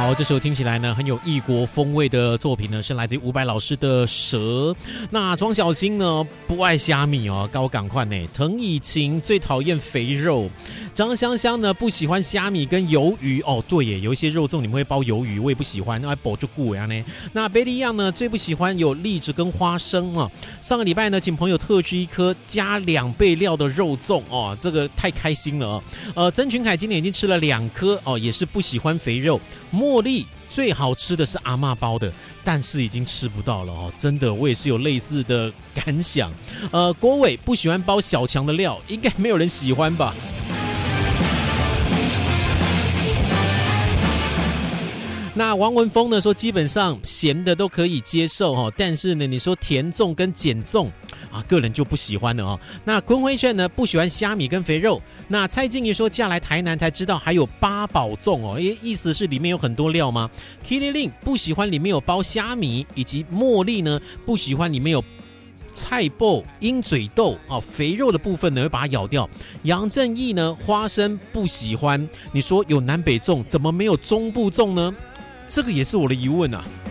好，这首听起来呢很有异国风味的作品呢，是来自于伍佰老师的《蛇》。那庄小新呢不爱虾米哦，高赶快呢。滕以晴最讨厌肥肉，张香香呢不喜欢虾米跟鱿鱼哦，对耶，有一些肉粽你们会包鱿鱼，我也不喜欢，那包就顾呀呢。那贝利样呢最不喜欢有栗子跟花生啊。上个礼拜呢，请朋友特制一颗加2倍料的肉粽哦，这个太开心了哦。曾群凯今年已经吃了2颗哦，也是不喜欢肥肉。茉莉最好吃的是阿嬷包的，但是已经吃不到了哦，真的，我也是有类似的感想。郭伟不喜欢包小强的料，应该没有人喜欢吧？那王文峰呢说，基本上咸的都可以接受哦，但是呢，你说甜粽跟碱粽啊，个人就不喜欢了哦。那坤辉炫呢不喜欢虾米跟肥肉。那蔡静怡说，嫁来台南才知道还有八宝粽哦，意思是里面有很多料吗 ？Kitty Lin 不喜欢里面有包虾米，以及茉莉呢不喜欢里面有菜脯、鹰嘴豆啊，肥肉的部分呢会把它咬掉。杨正义呢花生不喜欢。你说有南北粽，怎么没有中部粽呢？这个也是我的疑问啊。